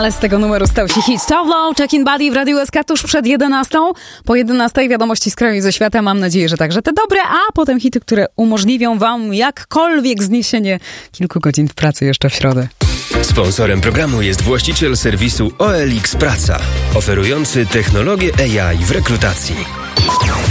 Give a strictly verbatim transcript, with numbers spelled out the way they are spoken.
Ale z tego numeru stał się hit. Towlow, Check-in Buddy w Radiu S K tuż przed jedenastą. Po jedenastej wiadomości z kraju i ze świata. Mam nadzieję, że także te dobre, a potem hity, które umożliwią wam jakkolwiek zniesienie kilku godzin w pracy jeszcze w środę. Sponsorem programu jest właściciel serwisu O L X Praca, oferujący technologię A I w rekrutacji.